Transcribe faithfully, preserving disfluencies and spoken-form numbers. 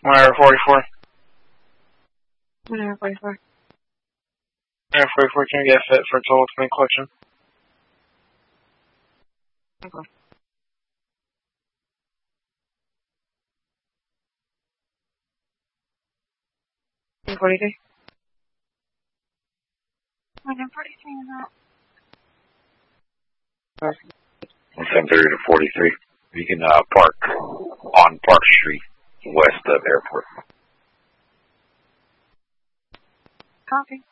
Wire forty-four. Wire forty-four. Wire forty-four, can I get fit for total twenty collection? Okay. one forty-three. one forty-three is out. one seven thirty to forty-three. You can uh, park on Park Street, west of airport. Copy.